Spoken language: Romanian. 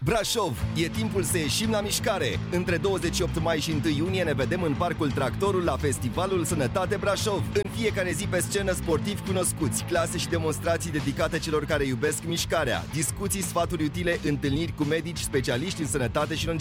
Brașov, e timpul să ieșim la mișcare! Între 28 mai și 1 iunie ne vedem în Parcul Tractorul la Festivalul Sănătate Brașov. În fiecare zi pe scenă sportivi cunoscuți, clase și demonstrații dedicate celor care iubesc mișcarea, discuții, sfaturi utile, întâlniri cu medici, specialiști în sănătate și